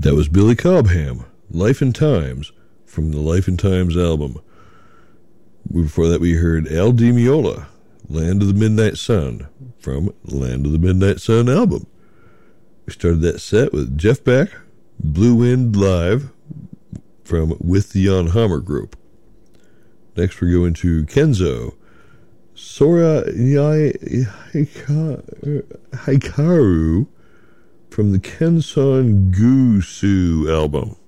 That was Billy Cobham, Life and Times, from the Life and Times album. Before that, we heard Al Di Meola, Land of the Midnight Sun, from Land of the Midnight Sun album. We started that set with Jeff Beck, Blue Wind Live, from With the Jan Hammer Group. Next, we're going to Kenzo, Sora Hikaru, from the Kenson Gusu album.